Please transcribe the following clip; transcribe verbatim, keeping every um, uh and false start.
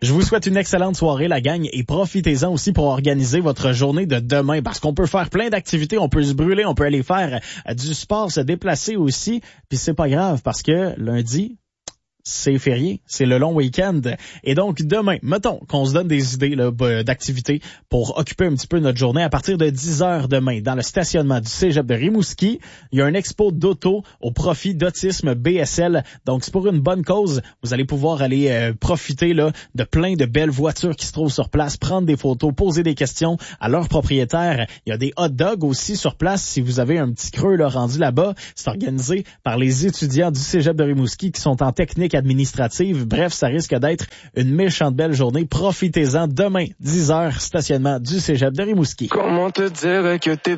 Je vous souhaite une excellente soirée, la gang, et profitez-en aussi pour organiser votre journée de demain, parce qu'on peut faire plein d'activités, on peut se brûler, on peut aller faire du sport, se déplacer aussi, puis c'est pas grave, parce que lundi, c'est férié, c'est le long week-end. Et donc, demain, mettons qu'on se donne des idées là, d'activités pour occuper un petit peu notre journée. À partir de dix heures demain, dans le stationnement du Cégep de Rimouski, il y a un expo d'auto au profit d'Autisme B S L. Donc, c'est pour une bonne cause. Vous allez pouvoir aller euh, profiter là de plein de belles voitures qui se trouvent sur place, prendre des photos, poser des questions à leurs propriétaires. Il y a des hot dogs aussi sur place si vous avez un petit creux là, rendu là-bas. C'est organisé par les étudiants du Cégep de Rimouski qui sont en technique administrative. Bref, ça risque d'être une méchante belle journée. Profitez-en demain, dix heures, stationnement du Cégep de Rimouski. Comment te dire que t'es